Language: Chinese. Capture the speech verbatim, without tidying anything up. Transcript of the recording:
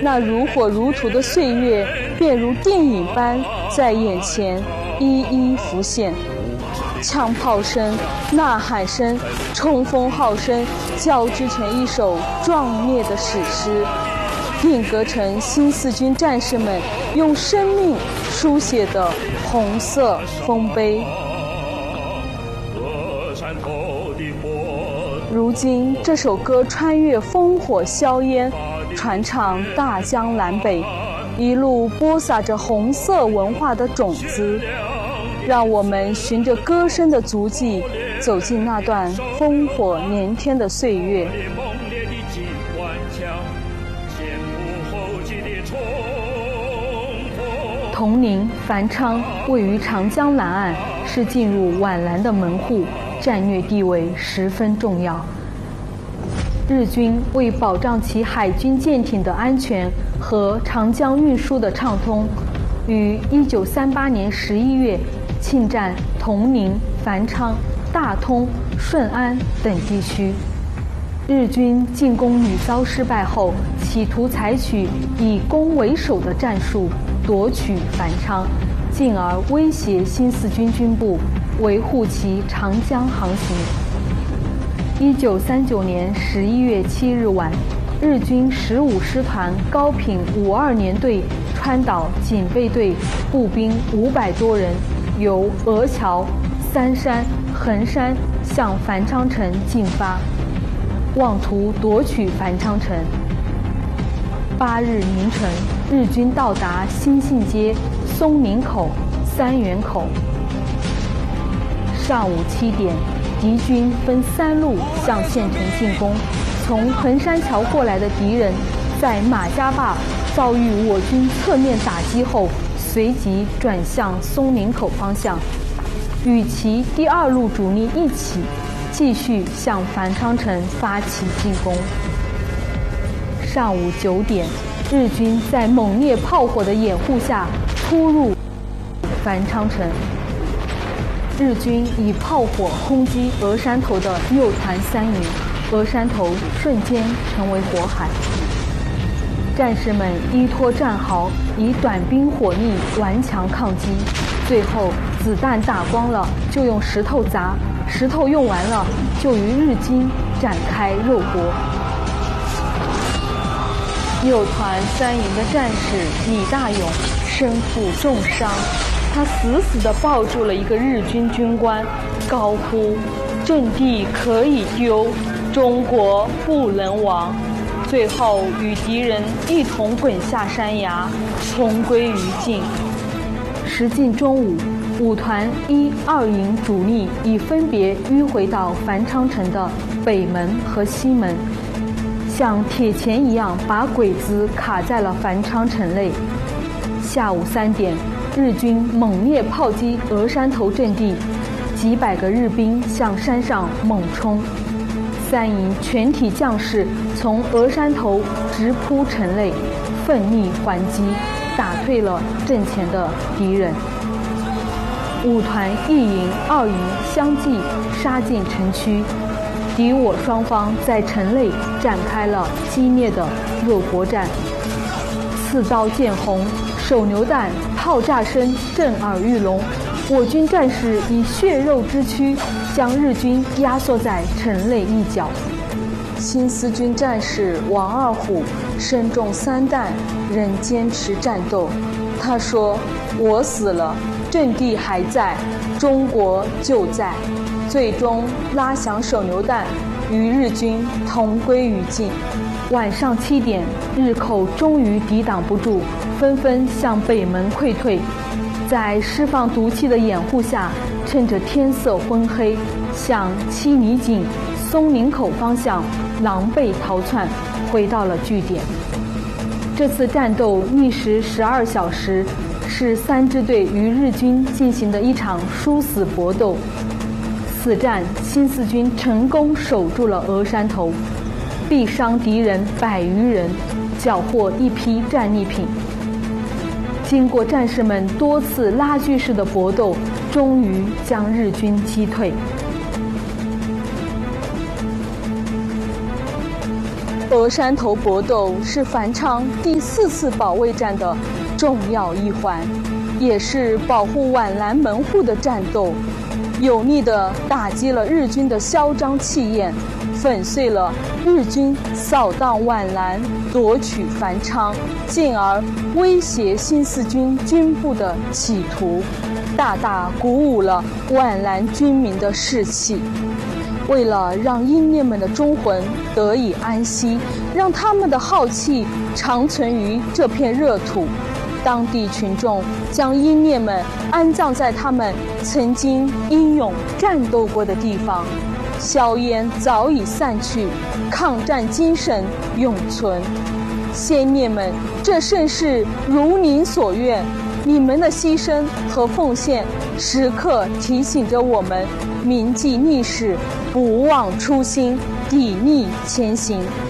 那如火如荼的岁月便如电影般在眼前一一浮现。枪炮声、呐喊声、冲锋号声交织成一首壮烈的史诗，定格成新四军战士们用生命书写的红色丰碑。如今这首歌穿越烽火硝烟，传唱大江南北，一路播撒着红色文化的种子，让我们循着歌声的足迹走进那段烽火连天的岁月。铜陵、繁昌位于长江南岸，是进入皖南的门户，战略地位十分重要。日军为保障其海军舰艇的安全和长江运输的畅通，于一九三八年十一月侵占铜陵、繁昌、大通、顺安等地区。日军进攻屡遭失败后，企图采取以攻为守的战术，夺取繁昌，进而威胁新四军军部，维护其长江航行。一九三九年十一月七日晚，日军十五师团高品五二联队川岛警备队步兵五百多人，由鹅桥、三山、横山向繁昌城进发，妄图夺取繁昌城。八日凌晨，日军到达新信街、松林口、三元口。上午七点，敌军分三路向县城进攻。从横山桥过来的敌人，在马家坝遭遇我军侧面打击后，随即转向松林口方向，与其第二路主力一起，继续向繁昌城发起进攻。上午九点，日军在猛烈炮火的掩护下突入繁昌城。日军以炮火轰击峨山头的右团三营，峨山头瞬间成为火海。战士们依托战壕，以短兵火力顽强抗击，最后子弹打光了就用石头砸，石头用完了就与日军展开肉搏。右团三营的战士李大勇身负重伤，他死死地抱住了一个日军军官，高呼阵地可以丢，中国不能亡，最后与敌人一同滚下山崖，同归于尽。时近中午，五团一二营主力已分别迂回到繁昌城的北门和西门，像铁钳一样把鬼子卡在了繁昌城内。下午三点，日军猛烈炮击峨山头阵地，几百个日兵向山上猛冲，三营全体将士从峨山头直扑城内，奋力还击，打退了阵前的敌人。五团一营、二营相继杀进城区，敌我双方在城内展开了激烈的肉搏战。刺刀见红，手榴弹、炮炸声震耳欲聋，我军战士以血肉之躯将日军压缩在城内一角。新四军战士王二虎身中三弹，仍坚持战斗。他说：“我死了，阵地还在，中国就在。”最终拉响手榴弹，与日军同归于尽。晚上七点，日寇终于抵挡不住，纷纷向北门溃退。在释放毒气的掩护下，趁着天色昏黑，向七里井、松林口方向狼狈逃窜，回到了据点。这次战斗历时十二小时，是三支队与日军进行的一场殊死搏斗。此战，新四军成功守住了峨山头，毙伤敌人百余人，缴获一批战利品。经过战士们多次拉锯式的搏斗，终于将日军击退。 峨山头搏斗是繁昌第四次保卫战的重要一环，也是保护皖南门户的战斗，有力地打击了日军的嚣张气焰，粉碎了日军扫荡皖南、夺取繁昌，进而威胁新四军军部的企图，大大鼓舞了皖南军民的士气。为了让英烈们的忠魂得以安息，让他们的浩气长存于这片热土，当地群众将英烈们安葬在他们曾经英勇战斗过的地方。硝烟早已散去，抗战精神永存。先烈们，这甚是如您所愿，你们的牺牲和奉献时刻提醒着我们铭记历史，不忘初心，砥砺前行。